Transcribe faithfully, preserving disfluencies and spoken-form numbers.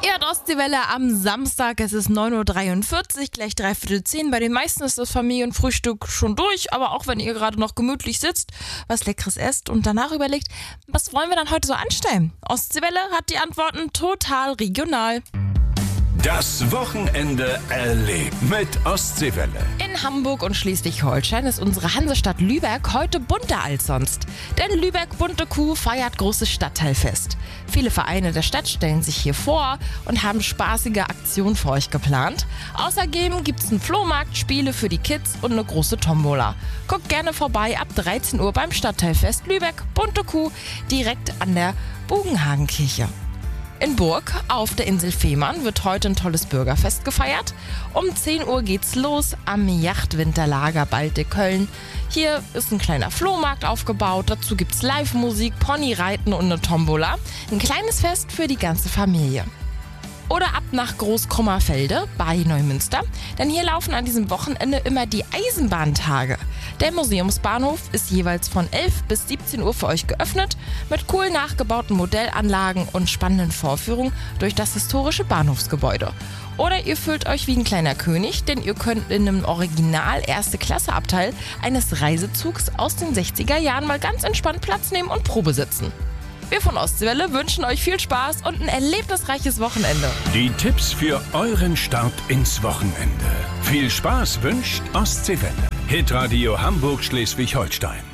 Ihr hört Ostseewelle am Samstag, es ist neun Uhr dreiundvierzig, gleich dreiviertel zehn. Bei den meisten ist das Familienfrühstück schon durch, aber auch wenn ihr gerade noch gemütlich sitzt, was Leckeres esst und danach überlegt, was wollen wir dann heute so anstellen? Ostseewelle hat die Antworten total regional. Das Wochenende erlebt mit Ostseewelle. In Hamburg und Schleswig-Holstein ist unsere Hansestadt Lübeck heute bunter als sonst. Denn Lübeck Bunte Kuh feiert großes Stadtteilfest. Viele Vereine der Stadt stellen sich hier vor und haben spaßige Aktionen für euch geplant. Außerdem gibt es einen Flohmarkt, Spiele für die Kids und eine große Tombola. Guckt gerne vorbei ab dreizehn Uhr beim Stadtteilfest Lübeck Bunte Kuh direkt an der Bogenhagenkirche. In Burg auf der Insel Fehmarn wird heute ein tolles Bürgerfest gefeiert. Um zehn Uhr geht's los am Yachtwinterlager Baltic Köln. Hier ist ein kleiner Flohmarkt aufgebaut, dazu gibt's Live-Musik, Ponyreiten und eine Tombola. Ein kleines Fest für die ganze Familie. Oder ab nach Großkrummerfelde bei Neumünster, denn hier laufen an diesem Wochenende immer die Eisenbahntage. Der Museumsbahnhof ist jeweils von elf bis siebzehn Uhr für euch geöffnet, mit cool nachgebauten Modellanlagen und spannenden Vorführungen durch das historische Bahnhofsgebäude. Oder ihr fühlt euch wie ein kleiner König, denn ihr könnt in einem Original Erste-Klasse-Abteil eines Reisezugs aus den sechziger Jahren mal ganz entspannt Platz nehmen und Probe sitzen. Wir von Ostseewelle wünschen euch viel Spaß und ein erlebnisreiches Wochenende. Die Tipps für euren Start ins Wochenende. Viel Spaß wünscht Ostseewelle. Hitradio Hamburg Schleswig-Holstein.